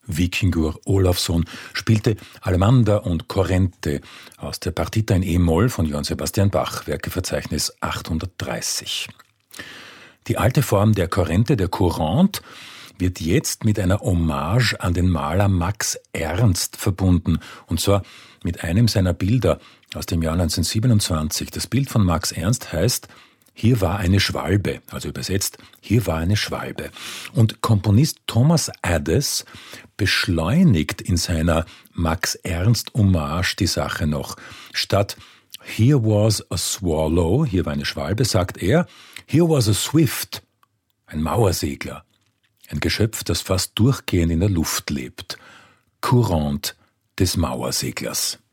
Vikingur Olafsson spielte Allemanda und Corrente aus der Partita in E-Moll von Johann Sebastian Bach, Werkeverzeichnis 830. Die alte Form der Corrente, der Courante, wird jetzt mit einer Hommage an den Maler Max Ernst verbunden, und zwar mit einem seiner Bilder aus dem Jahr 1927. Das Bild von Max Ernst heißt „Hier war eine Schwalbe", also übersetzt „Hier war eine Schwalbe". Und Komponist Thomas Adès beschleunigt in seiner Max Ernst Hommage die Sache noch. Statt „Here was a swallow", hier war eine Schwalbe, sagt er „Here was a swift", ein Mauersegler. Ein Geschöpf, das fast durchgehend in der Luft lebt. Courante des Mauerseglers.